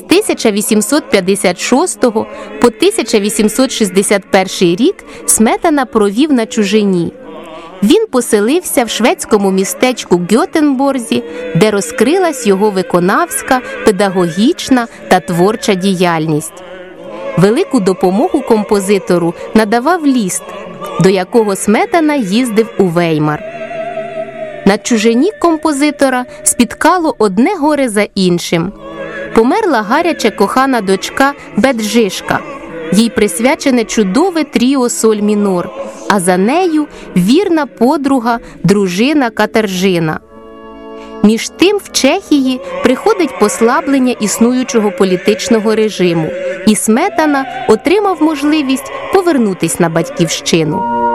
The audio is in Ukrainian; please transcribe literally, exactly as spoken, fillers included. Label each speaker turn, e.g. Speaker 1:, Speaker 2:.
Speaker 1: тисяча вісімсот п'ятдесят шостого по тисяча вісімсот шістдесят перший рік Сметана провів на чужині. Він поселився в шведському містечку Гьотенборзі, де розкрилась його виконавська, педагогічна та творча діяльність. Велику допомогу композитору надавав Ліст, до якого Сметана їздив у Веймар. На чужині композитора спіткало одне горе за іншим. Померла гаряче кохана дочка Беджишка. Їй присвячене чудове тріо соль мінор, а за нею вірна подруга, дружина Катержина. Між тим в Чехії приходить послаблення існуючого політичного режиму, і Сметана отримав можливість повернутись на батьківщину.